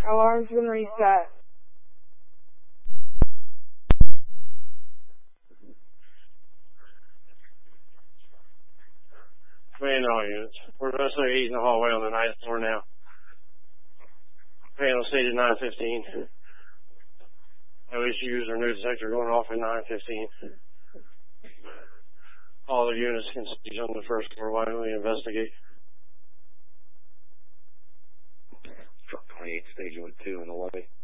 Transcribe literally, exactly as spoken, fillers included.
Alarm's been reset. Command all units. We're vessel eight in the hallway on the ninth floor now. Panel stated nine fifteen. No issues or new detector going off at nine fifteen. All the units can stage on the first floor while we investigate. Truck twenty-eight, stage one two in the lobby.